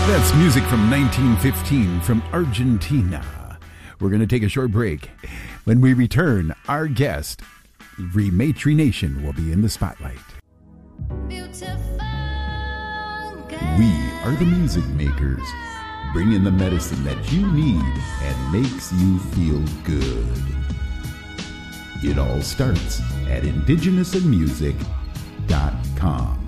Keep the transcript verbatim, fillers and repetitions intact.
That's music from nineteen fifteen from Argentina. We're going to take a short break. When we return, our guest, Rematry Nation, will be in the spotlight. We are the music makers, bringing the medicine that you need and makes you feel good. It all starts at indigenous in music dot com.